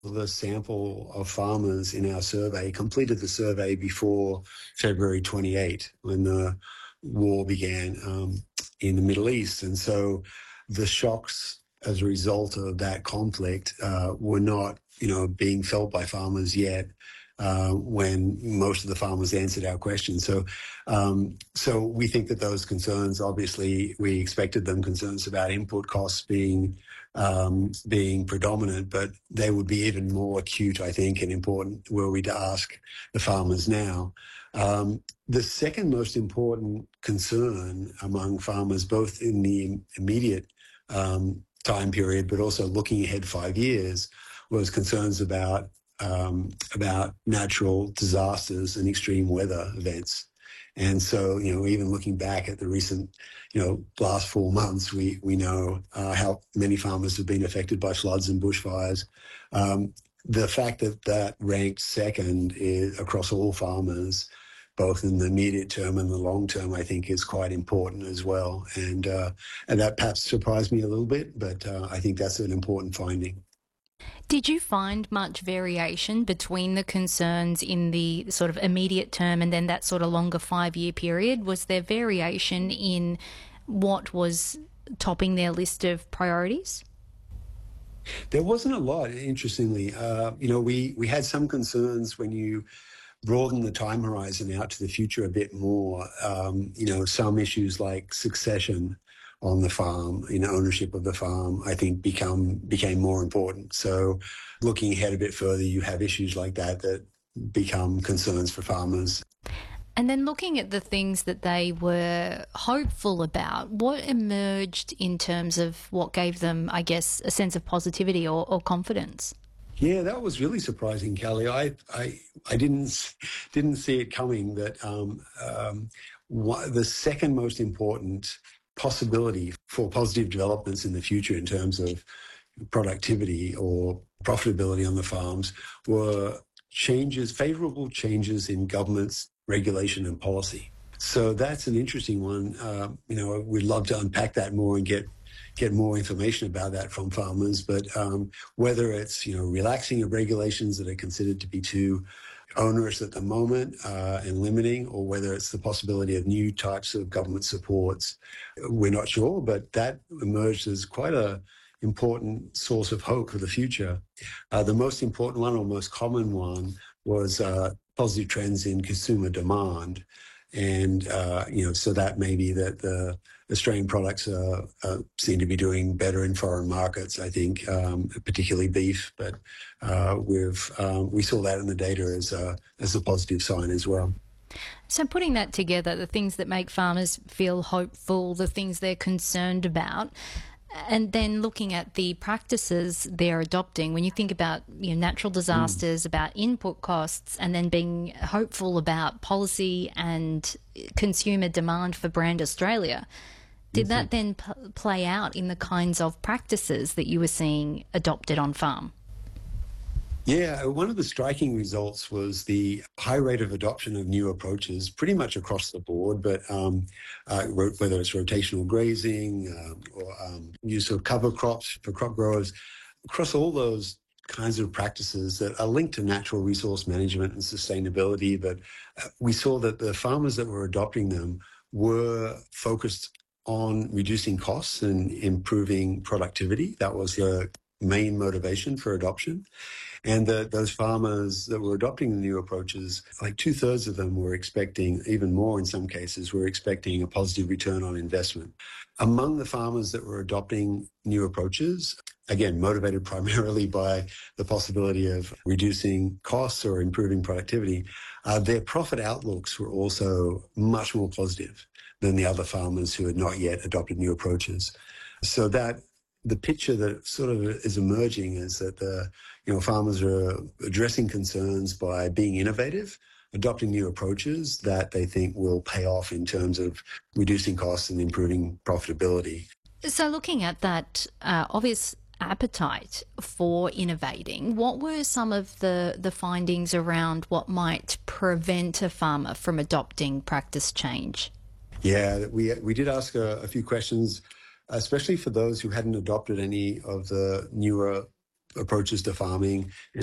The sample of farmers in our survey completed the survey before February 28, when the war began in the Middle East. And so the shocks as a result of that conflict were not, being felt by farmers yet when most of the farmers answered our questions. So we think that those concerns, obviously, we expected them, concerns about input costs being predominant, but they would be even more acute, I think, and important were we to ask the farmers now. The second most important concern among farmers, both in the immediate time period, but also looking ahead 5 years, was concerns about natural disasters and extreme weather events. And so, even looking back at the recent, last 4 months, we know how many farmers have been affected by floods and bushfires. The fact that ranked second across all farmers, both in the immediate term and the long term, I think is quite important as well. And that perhaps surprised me a little bit, but I think that's an important finding. Did you find much variation between the concerns in the sort of immediate term and then that sort of longer 5-year period? Was there variation in what was topping their list of priorities? There wasn't a lot, interestingly. We had some concerns when you broaden the time horizon out to the future a bit more. Some issues like succession on the farm, ownership of the farm, I think became more important. So looking ahead a bit further, you have issues like that become concerns for farmers. And then looking at the things that they were hopeful about, what emerged in terms of what gave them, I guess, a sense of positivity or confidence? Yeah, that was really surprising, Kelly. I didn't see it coming that the second most important possibility for positive developments in the future in terms of productivity or profitability on the farms were favorable changes in government's regulation and policy. So that's an interesting one. We'd love to unpack that more and get more information about that from farmers. But whether it's, relaxing of regulations that are considered to be too onerous at the moment and limiting, or whether it's the possibility of new types of government supports, we're not sure. But that emerged as quite a important source of hope for the future. The most important one, or most common one, was positive trends in consumer demand. And, so that may be that the Australian products seem to be doing better in foreign markets, I think, particularly beef. But we saw that in the data as a positive sign as well. So putting that together, the things that make farmers feel hopeful, the things they're concerned about, and then looking at the practices they're adopting, when you think about natural disasters, about input costs, and then being hopeful about policy and consumer demand for brand Australia, did that then play out in the kinds of practices that you were seeing adopted on farm? Yeah, one of the striking results was the high rate of adoption of new approaches pretty much across the board, but whether it's rotational grazing or use of cover crops for crop growers, across all those kinds of practices that are linked to natural resource management and sustainability. But we saw that the farmers that were adopting them were focused on reducing costs and improving productivity. That was the main motivation for adoption. And those farmers that were adopting the new approaches, like 2/3 of them were expecting, even more in some cases, were expecting a positive return on investment. Among the farmers that were adopting new approaches, again, motivated primarily by the possibility of reducing costs or improving productivity, their profit outlooks were also much more positive than the other farmers who had not yet adopted new approaches. So that the picture that sort of is emerging is that farmers are addressing concerns by being innovative, adopting new approaches that they think will pay off in terms of reducing costs and improving profitability. So looking at that obvious appetite for innovating, what were some of the findings around what might prevent a farmer from adopting practice change? Yeah, we did ask a few questions, especially for those who hadn't adopted any of the newer approaches to farming.